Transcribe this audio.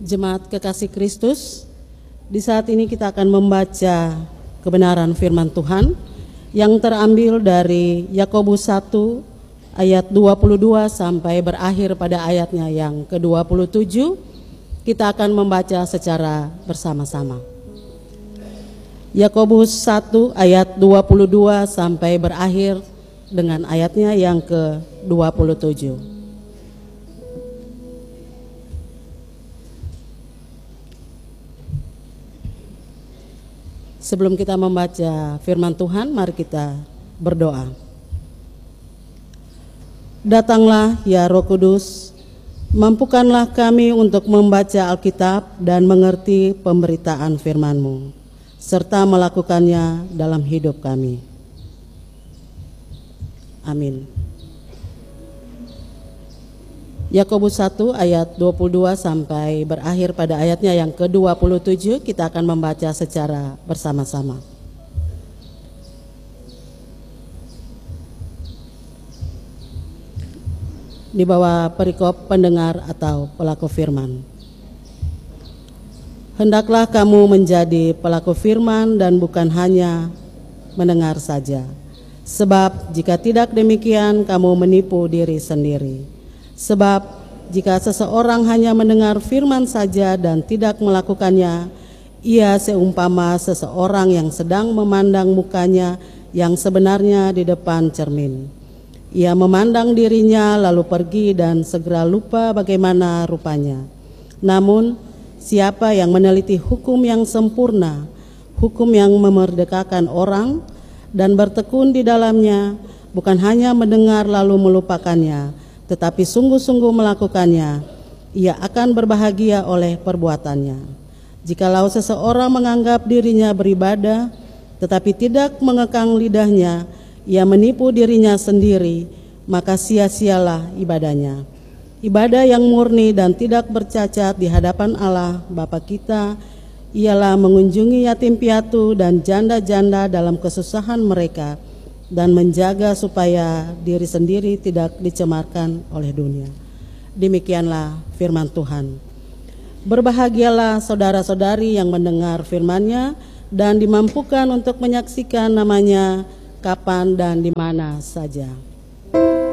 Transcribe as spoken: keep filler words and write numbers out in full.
Jemaat kekasih Kristus, di saat ini kita akan membaca kebenaran firman Tuhan yang terambil dari Yakobus satu ayat dua puluh dua sampai berakhir pada ayatnya yang ke dua puluh tujuh. Kita akan membaca secara bersama-sama. Yakobus satu ayat dua puluh dua sampai berakhir dengan ayatnya yang ke dua puluh tujuh. Sebelum kita membaca firman Tuhan, mari kita berdoa. Datanglah ya Roh Kudus, mampukanlah kami untuk membaca Alkitab dan mengerti pemberitaan firman-Mu, serta melakukannya dalam hidup kami. Amin. Yakobus satu ayat dua puluh dua sampai berakhir pada ayatnya yang ke dua puluh tujuh, kita akan membaca secara bersama-sama. Di bawah perikop pendengar atau pelaku firman. Hendaklah kamu menjadi pelaku firman dan bukan hanya mendengar saja. Sebab jika tidak demikian kamu menipu diri sendiri. Sebab jika seseorang hanya mendengar firman saja dan tidak melakukannya, ia seumpama seseorang yang sedang memandang mukanya yang sebenarnya di depan cermin. Ia memandang dirinya lalu pergi dan segera lupa bagaimana rupanya. Namun siapa yang meneliti hukum yang sempurna, hukum yang memerdekakan orang dan bertekun di dalamnya, bukan hanya mendengar lalu melupakannya, tetapi sungguh-sungguh melakukannya, ia akan berbahagia oleh perbuatannya. Jikalau seseorang menganggap dirinya beribadah, tetapi tidak mengekang lidahnya, ia menipu dirinya sendiri, maka sia-sialah ibadahnya. Ibadah yang murni dan tidak bercacat di hadapan Allah Bapa kita, ialah mengunjungi yatim piatu dan janda-janda dalam kesusahan mereka, dan menjaga supaya diri sendiri tidak dicemarkan oleh dunia. Demikianlah firman Tuhan. Berbahagialah saudara-saudari yang mendengar firman-Nya dan dimampukan untuk menyaksikan namanya kapan dan di mana saja.